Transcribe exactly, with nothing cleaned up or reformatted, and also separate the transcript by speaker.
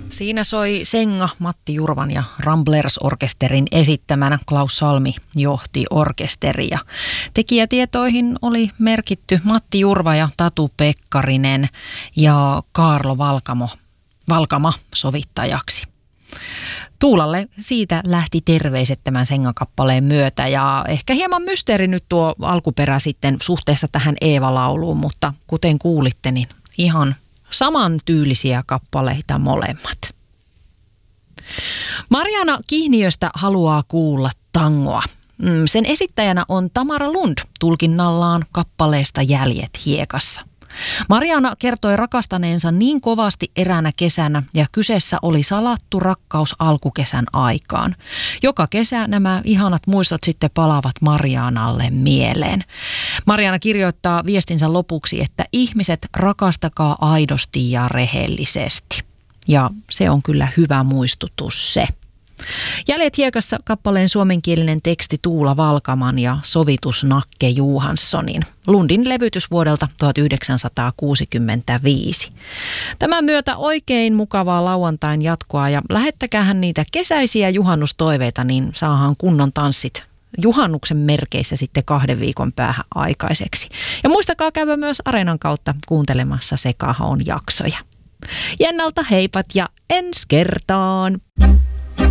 Speaker 1: Siinä soi Senga Matti Jurvan ja Ramblers-orkesterin esittämänä. Klaus Salmi johti orkesteria. Tekijätietoihin oli merkitty Matti Jurva ja Tatu Pekkarinen ja Kaarlo Valkamo, Valkama sovittajaksi. Tuulalle siitä lähti terveiset tämän Senga-kappaleen myötä ja ehkä hieman mysteeri nyt tuo alkuperä sitten suhteessa tähän Eeva-lauluun, mutta kuten kuulitte, niin ihan samantyylisiä kappaleita molemmat. Mariana Kihniöstä haluaa kuulla tangoa. Sen esittäjänä on Tamara Lund tulkinnallaan kappaleesta Jäljet hiekassa. Mariana kertoi rakastaneensa niin kovasti eräänä kesänä ja kyseessä oli salattu rakkaus alkukesän aikaan. Joka kesä nämä ihanat muistot sitten palaavat Marianalle mieleen. Mariana kirjoittaa viestinsä lopuksi, että ihmiset rakastakaa aidosti ja rehellisesti. Ja se on kyllä hyvä muistutus se. Jäljet hiekassa kappaleen suomenkielinen teksti Tuula Valkaman ja sovitus Nakke Johanssonin. Lundin levytys vuodelta tuhatyhdeksänsataakuusikymmentäviisi. Tämän myötä oikein mukavaa lauantain jatkoa ja lähettäkäähän niitä kesäisiä juhannustoiveita, niin saahan kunnon tanssit juhannuksen merkeissä sitten kahden viikon päähän aikaiseksi. Ja muistakaa käydä myös Areenan kautta kuuntelemassa Sekahaon jaksoja. Jennalta heipat ja ensi kertaan!